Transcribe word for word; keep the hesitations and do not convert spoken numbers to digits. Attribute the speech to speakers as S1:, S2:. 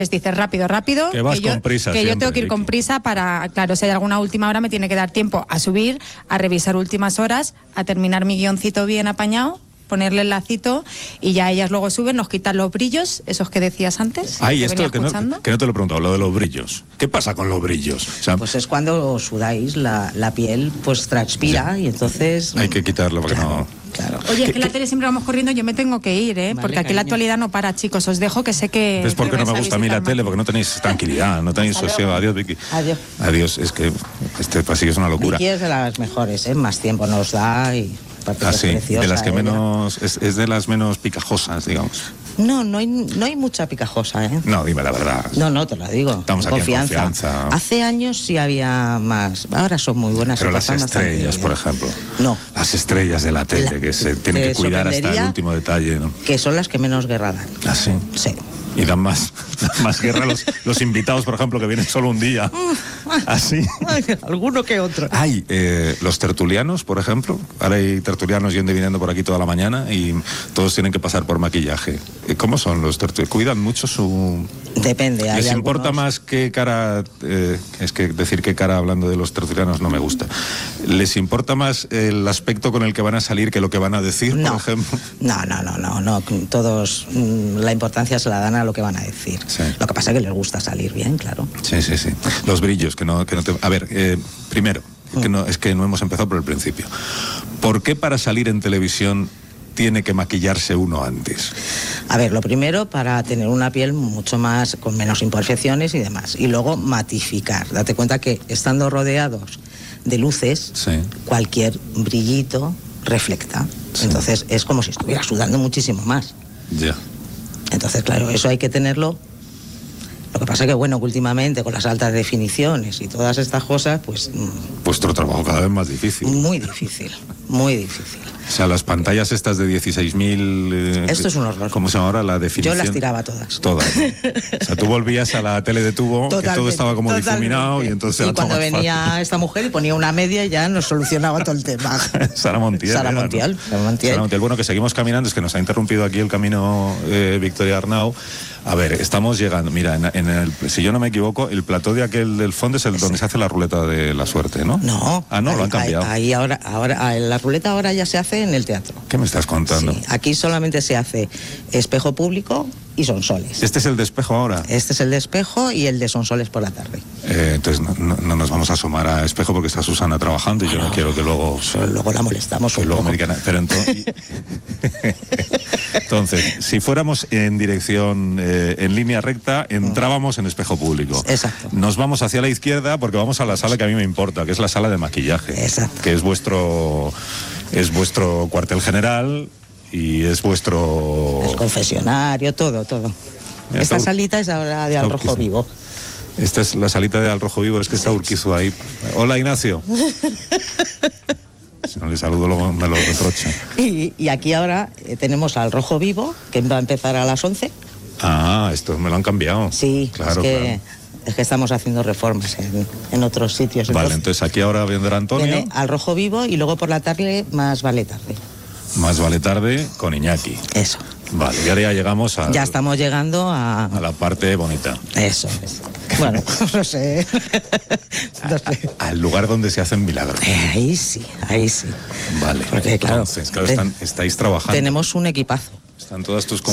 S1: les dices rápido, rápido,
S2: que, vas
S1: que, yo,
S2: con prisa
S1: que
S2: siempre,
S1: yo tengo que ir
S2: Vicky.
S1: con prisa para, claro, si hay alguna última hora me tiene que dar tiempo a subir, a revisar últimas horas, a terminar mi guioncito bien apañado, ponerle el lacito y ya ellas luego suben, nos quitan los brillos, esos que decías antes.
S2: Ay,
S1: que
S2: esto
S1: venía
S2: que no,
S1: escuchando.
S2: que no te lo he preguntado, lo de los brillos. ¿Qué pasa con los brillos? O sea,
S3: Pues es cuando sudáis, la, la piel pues transpira y entonces...
S2: hay que quitarlo porque
S3: claro,
S2: no...
S3: Claro.
S1: Oye, es
S2: ¿Qué-
S1: que la
S2: qué-
S1: tele siempre vamos corriendo, yo me tengo que ir, ¿eh?
S3: Vale,
S1: porque aquí la
S3: cariño.
S1: actualidad no para, chicos. Os dejo que sé que...
S2: ¿Ves por
S1: que
S2: qué no
S1: vais
S2: me
S1: a
S2: gusta a mí la
S1: visitar
S2: tele?
S1: más.
S2: Porque no tenéis tranquilidad, no tenéis
S3: Hasta
S2: sosiego.
S3: luego.
S2: Adiós, Vicky.
S3: Adiós.
S2: Adiós, es que este pasillo es una locura.
S3: Vicky es de las mejores, ¿eh? Más tiempo nos da y... aparte
S2: Ah,
S3: que es
S2: sí,
S3: preciosa
S2: de las que
S3: ella.
S2: menos... Es, es de las menos picajosas, digamos.
S3: No, no hay, no hay mucha picajosa, ¿eh?
S2: No, dime la verdad.
S3: No, no, te lo digo.
S2: Estamos aquí en confianza.
S3: Hace años sí había más. Ahora son muy buenas.
S2: Pero
S3: se
S2: las
S3: portan bastante
S2: estrellas,
S3: bien.
S2: por ejemplo.
S3: No.
S2: Las estrellas de la tele,
S3: La-
S2: que se tienen
S3: te
S2: que cuidar hasta el
S3: sorprendería
S2: último detalle, ¿no?
S3: Que son las que menos guerra dan.
S2: Ah, sí.
S3: Sí.
S2: Y dan más, dan más guerra los, los invitados, por ejemplo, que vienen solo un día. Así.
S3: Alguno que otro.
S2: Hay eh, los tertulianos, por ejemplo. Ahora hay tertulianos yendo y viniendo por aquí toda la mañana y todos tienen que pasar por maquillaje. Eh, ¿Cómo son los tertulianos? ¿Cuidan mucho su...?
S3: Depende. hay
S2: ¿Les importa
S3: algunos-
S2: más qué cara... eh, es que decir qué cara hablando de los tertulianos no me gusta. ¿Les importa más el aspecto con el que van a salir que lo que van a decir,
S3: No.
S2: por ejemplo?
S3: No, no, no, no, no. Todos mm, la importancia se la dan a lo que van a decir.
S2: Sí.
S3: Lo que pasa es que les gusta salir bien, claro.
S2: Sí, sí, sí. Los brillos, que no, que no te... A ver, eh, primero, que no, es que no hemos empezado por el principio. ¿Por qué para salir en televisión tiene que maquillarse uno antes?
S3: A ver, lo primero para tener una piel mucho más, con menos imperfecciones y demás. Y luego matificar. Date cuenta que estando rodeados de luces,
S2: Sí.
S3: cualquier brillito reflecta.
S2: Sí.
S3: Entonces es como si estuviera sudando muchísimo más.
S2: Ya.
S3: Entonces, claro, eso hay que tenerlo. Lo que pasa que, bueno, que últimamente con las altas definiciones y todas estas cosas, pues mm,
S2: Vuestro trabajo cada vez más difícil.
S3: muy difícil, muy difícil.
S2: O sea, las pantallas estas de dieciséis mil... Eh,
S3: Esto es un horror.
S2: ¿Cómo se llama ahora la definición?
S3: Yo las tiraba todas.
S2: Todas, ¿no? O sea, tú volvías a la tele de tubo, que todo
S3: Totalmente,
S2: estaba como
S3: totalmente.
S2: difuminado y entonces
S3: Y
S2: era todo
S3: cuando
S2: más
S3: venía
S2: fácil.
S3: esta mujer y ponía una media ya nos solucionaba todo el tema.
S2: Sara Montiel.
S3: Sara
S2: era, ¿no?
S3: Montiel, Sara Montiel.
S2: Sara Montiel. Bueno, que seguimos caminando, es que nos ha interrumpido aquí el camino eh, Victoria Arnau. A ver, estamos llegando, mira, en, en el, si yo no me equivoco, el plató de aquel del fondo es el donde se hace la ruleta de la suerte, ¿no?
S3: No.
S2: Ah, no, lo han
S3: ahí-
S2: cambiado.
S3: Ahí ahora, ahora, ah, la ruleta ahora ya se hace en el teatro.
S2: ¿Qué me estás contando?
S3: Sí, aquí solamente se hace espejo público y sonsoles.
S2: Este es el de espejo ahora.
S3: Este es el de espejo y el de sonsoles por la tarde.
S2: Eh, entonces no, no- no nos vamos a asomar a espejo porque está Susana trabajando y yo no quiero que luego...
S3: Pero luego la molestamos
S2: que
S3: un
S2: luego
S3: poco.
S2: me digan, pero entonces... entonces, si fuéramos en dirección, eh, en línea recta, entrábamos en espejo público.
S3: Exacto.
S2: Nos vamos hacia la izquierda porque vamos a la sala que a mí me importa, que es la sala de maquillaje.
S3: Exacto.
S2: Que es vuestro, es vuestro cuartel general y es vuestro...
S3: El confesionario, todo, todo.
S2: Ya
S3: Esta
S2: está.
S3: salita es ahora de Al
S2: Está
S3: Rojo
S2: Urquizu.
S3: Vivo.
S2: Esta es la salita de Al Rojo Vivo, es que está Urquizu ahí. Hola, Ignacio. Si no le saludo, luego me lo reprocha.
S3: Y, y aquí ahora eh, tenemos Al Rojo Vivo, que va a empezar a las once.
S2: Ah, esto me lo han cambiado.
S3: Sí,
S2: claro,
S3: es, que,
S2: claro.
S3: es que estamos haciendo reformas en, en otros sitios.
S2: Vale, entonces aquí ahora vendrá Antonio.
S3: Viene Al Rojo Vivo y luego por la tarde más vale tarde.
S2: Más vale tarde con Iñaki.
S3: Eso.
S2: Vale, y ahora ya llegamos a,
S3: Ya estamos llegando a...
S2: a la parte bonita.
S3: Eso es. Bueno, no sé. No sé.
S2: Al lugar donde se hacen milagros.
S3: Eh, Ahí sí, ahí sí.
S2: Vale.
S3: Porque, claro,
S2: Entonces, claro,
S3: te-
S2: están- estáis trabajando.
S3: Tenemos un equipazo.
S2: Están todas tus